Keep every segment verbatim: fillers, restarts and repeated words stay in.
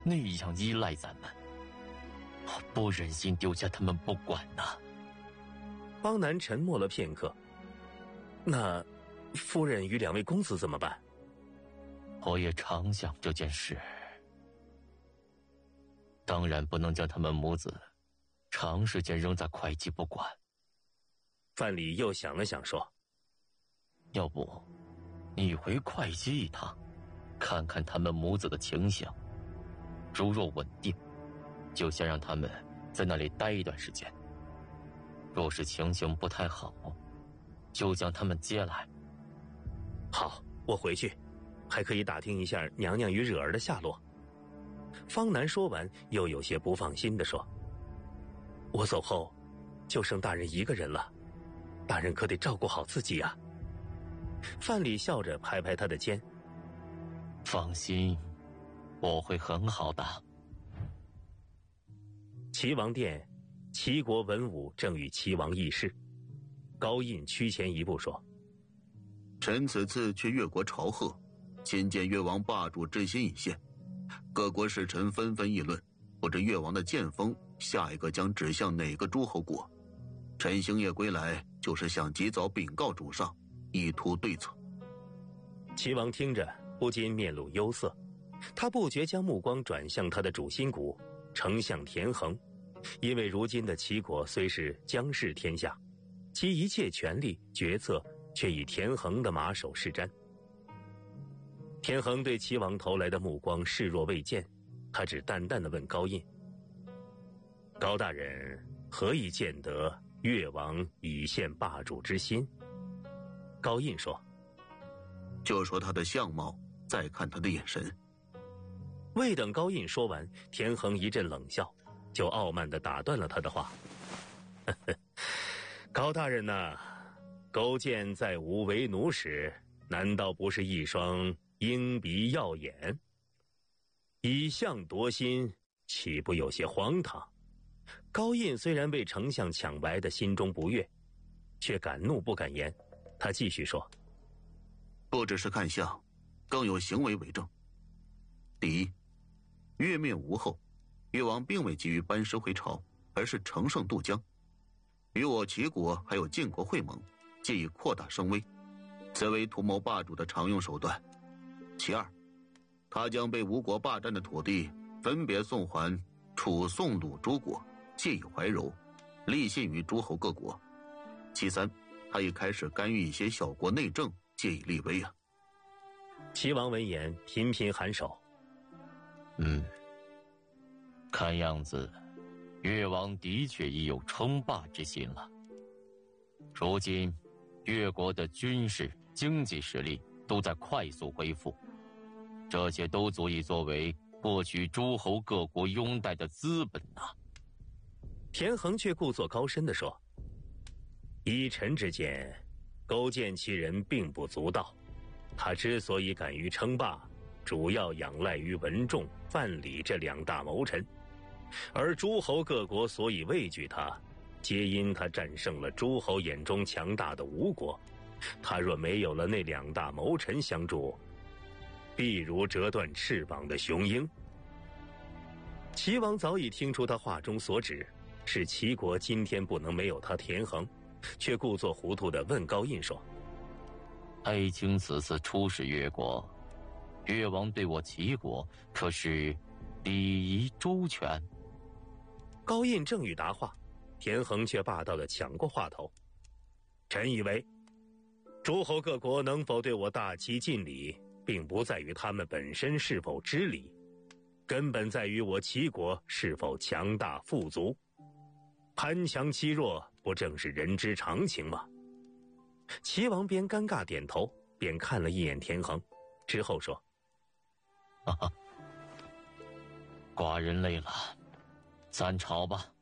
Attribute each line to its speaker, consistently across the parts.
Speaker 1: 那样依赖咱们，我不忍心丢下他们不管呐。
Speaker 2: 方南沉默了片刻，那夫人与两位公子怎么办？
Speaker 1: 我也常想这件事，当然不能将他们母子长时间扔在会稽不管。
Speaker 2: 范蠡又想了想说，
Speaker 1: 要不你回会稽一趟，看看他们母子的情形，如若稳定，就先让他们在那里待一段时间，若是情形不太好，就将他们接来。
Speaker 2: 好，我回去还可以打听一下娘娘与惹儿的下落。方南说完又有些不放心地说，我走后就剩大人一个人了，大人可得照顾好自己啊。范蠡笑着拍拍他的肩，
Speaker 1: 放心，我会很好的。
Speaker 2: 齐王殿，齐国文武正与齐王议事。高印趋前一步说，
Speaker 3: 臣此次去越国朝贺，亲见越王霸主之心已现，各国使臣纷纷议论，不知越王的剑锋下一个将指向哪个诸侯国。臣星夜归来，就是想及早禀告主上，以图对策。
Speaker 2: 齐王听着不禁面露忧色，他不觉将目光转向他的主心骨丞相田横，因为如今的齐国虽是江氏天下，其一切权力决策却以田横的马首是瞻。田横对齐王投来的目光视若未见，他只淡淡地问高印，高大人何以见得越王已现霸主之心？高印说，
Speaker 3: 就说他的相貌，再看他的眼神。
Speaker 2: 未等高印说完，田横一阵冷笑，就傲慢地打断了他的话。呵呵，高大人呐、啊，勾践在吴为奴时，难道不是一双鹰鼻耀眼？以相夺心，岂不有些荒唐？高印虽然为丞相抢白的心中不悦，却敢怒不敢言。他继续说，
Speaker 3: 不只是看相，更有行为为证。第一，越灭吴后，越王并未急于班师回朝，而是乘胜渡江，与我齐国还有晋国会盟，借以扩大声威，此为图谋霸主的常用手段。其二，他将被吴国霸占的土地分别送还楚、宋、鲁诸国，借以怀柔，立信于诸侯各国。其三，他已开始干预一些小国内政，借以立威啊。
Speaker 2: 齐王闻言频频颔首，
Speaker 1: 嗯，看样子越王的确已有称霸之心了。如今越国的军事、经济实力都在快速恢复，这些都足以作为获取诸侯各国拥戴的资本啊。
Speaker 2: 田横却故作高深地说，依臣之见，勾践其人并不足道，他之所以敢于称霸，主要仰赖于文仲、范蠡这两大谋臣，而诸侯各国所以畏惧他，皆因他战胜了诸侯眼中强大的吴国。他若没有了那两大谋臣相助，必如折断翅膀的雄鹰。齐王早已听出他话中所指，是齐国今天不能没有他田横，却故作糊涂地问高印说，
Speaker 1: 爱卿此次出使越国，越王对我齐国可是礼仪周全？
Speaker 2: 高印正欲答话，田横却霸道地抢过话头，臣以为诸侯各国能否对我大齐尽礼，并不在于他们本身是否知礼，根本在于我齐国是否强大富足。攀强欺弱，不正是人之常情吗？齐王边尴尬点头，便看了一眼田横，之后说，
Speaker 1: 哈哈，寡人累了，散朝吧。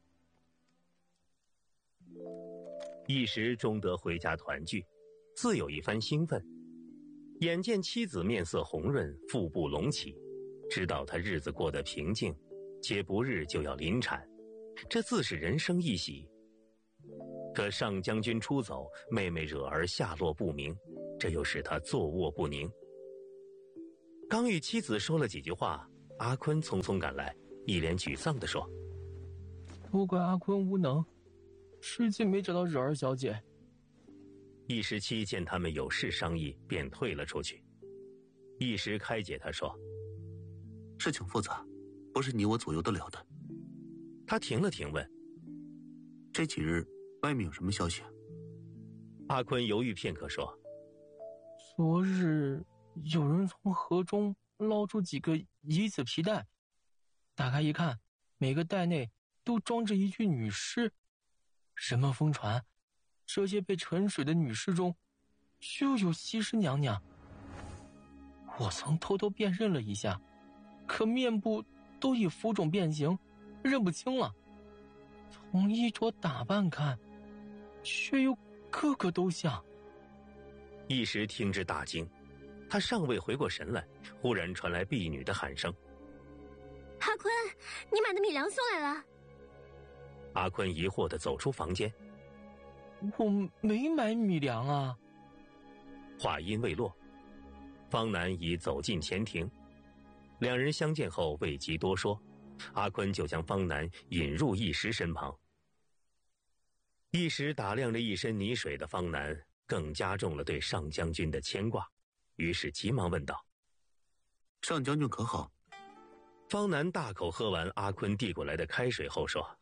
Speaker 2: 一时终得回家团聚，自有一番兴奋。眼见妻子面色红润，腹部隆起，知道他日子过得平静，且不日就要临产，这自是人生一喜。可上将军出走，妹妹惹儿下落不明，这又使他坐卧不宁。刚与妻子说了几句话， 阿坤匆匆赶来，一脸沮丧地说：“
Speaker 4: 都怪阿坤无能，至今没找到惹儿小姐。”
Speaker 2: 易十七见他们有事商议，便退了出去。一时开解他说：“
Speaker 3: 事情复杂，不是你我左右得了的。”
Speaker 2: 他停了停问：“
Speaker 3: 这几日外面有什么消息？”
Speaker 2: 阿坤犹豫片刻说：“
Speaker 4: 昨日有人从河中捞出几个遗子皮袋，打开一看，每个袋内都装着一具女尸。人们疯传，这些被沉水的女尸中就有西施娘娘。我曾偷偷辨认了一下，可面部都已浮肿变形，认不清了。从衣着打扮看，却又个个都像。”
Speaker 2: 一时听之大惊，他尚未回过神来，忽然传来婢女的喊声：“
Speaker 5: 阿坤，你买的米粮送来了。”
Speaker 2: 阿坤疑惑地走出房间：“
Speaker 4: 我没买米粮啊。”
Speaker 2: 话音未落，方南已走进前庭，两人相见后未及多说，阿坤就将方南引入一时身旁。一时打量着一身泥水的方南，更加重了对上将军的牵挂，于是急忙问道：“
Speaker 3: 上将军可好？”
Speaker 2: 方南大口喝完阿坤递过来的开水后说：“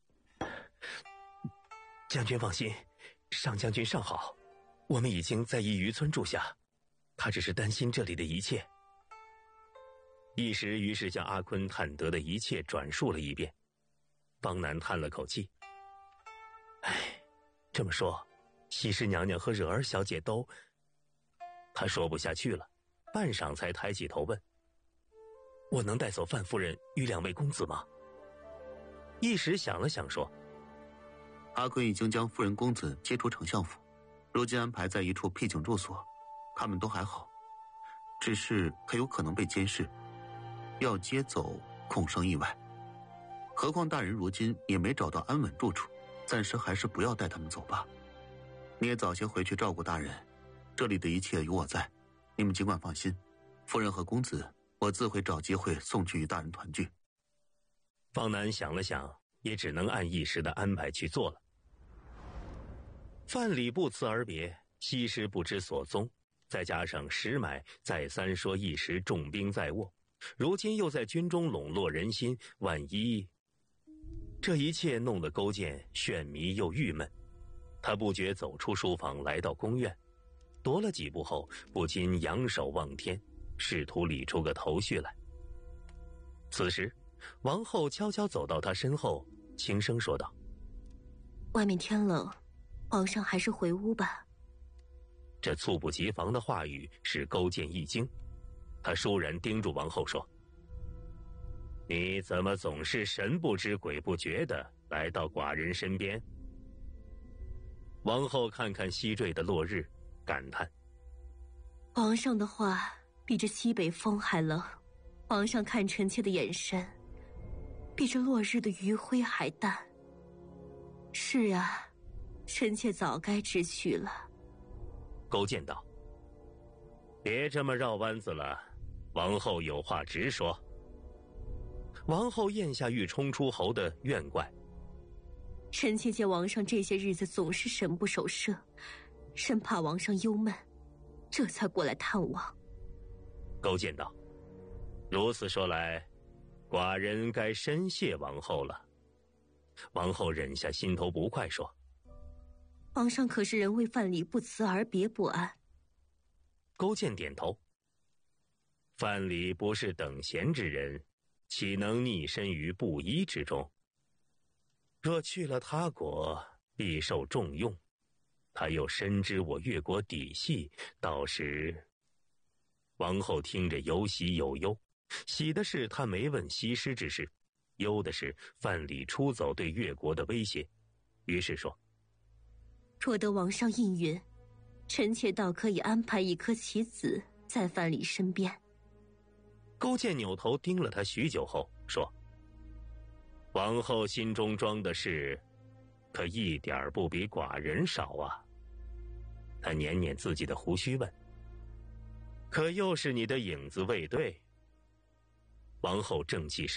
Speaker 2: 将军放心，上将军尚好，我们已经在一渔村住下，他只是担心这里的一切。”一时于是将阿坤探得的一切转述了一遍。方南叹了口气：“唉，这么说，西施娘娘和惹儿小姐都……”他说不下去了，半晌才抬起头问：“我能带走范夫人与两位公子吗？”一时想了想说：“
Speaker 3: 阿坤已经将夫人公子接出丞相府，如今安排在一处僻静住所，他们都还好，只是很有可能被监视，要接走恐生意外。何况大人如今也没找到安稳住处，暂时还是不要带他们走吧。你也早些回去照顾大人，这里的一切有我在，你们尽管放心，夫人和公子我自会找机会送去与大人团聚。”
Speaker 2: 方南想了想，也只能按一时的安排去做了。范蠡不辞而别，西施不知所踪，再加上石买再三说一时重兵在握，如今又在军中笼络人心，万一……这一切弄得勾践眩迷又郁闷。他不觉走出书房，来到宫院，踱了几步后，不禁仰首望天，试图理出个头绪来。此时王后悄悄走到他身后，轻声说道：“
Speaker 5: 外面天冷，皇上还是回屋吧。”
Speaker 2: 这猝不及防的话语使勾践一惊，他倏然盯住王后说：“你怎么总是神不知鬼不觉的来到寡人身边？”王后看看西坠的落日，感叹：“
Speaker 5: 皇上的话比这西北风还冷，皇上看臣妾的眼神比这落日的余晖还淡。是啊，臣妾早该知趣了。”
Speaker 2: 勾践道：“别这么绕弯子了，王后有话直说。”王后咽下欲冲出喉的怨怪：“
Speaker 5: 臣妾见王上这些日子总是神不守舍，生怕王上忧闷，这才过来探望。”
Speaker 2: 勾践道：“如此说来，寡人该深谢王后了。”王后忍下心头不快说：“
Speaker 5: 皇上可是仍为范蠡不辞而别不安？”
Speaker 2: 勾践点头：“范蠡不是等闲之人，岂能逆身于布衣之中？若去了他国，必受重用。他又深知我越国底细，到时……”王后听着有喜有忧，喜的是他没问西施之事，忧的是范蠡出走对越国的威胁，于是说：“
Speaker 5: 若得王上应允，臣妾倒可以安排一颗棋子在范蠡身边。”
Speaker 2: 勾践扭头盯了他许久后说：“王后心中装的事，可一点不比寡人少啊。”他捻捻自己的胡须问：“可又是你的影子卫队？” 王后正记时